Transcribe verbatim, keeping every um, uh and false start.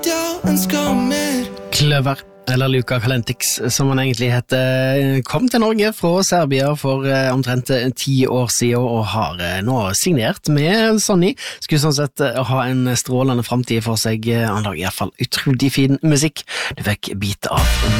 Kløver, eller Luka Kalentix, som han egentlig heter, kom til Norge fra Serbia for eh, omtrent ti år siden og har eh, nå signert med Sonny. Skulle sånn sett eh, ha en strålende fremtid for seg. Han lager i hvert fall utrolig fin musikk. Du fikk bite av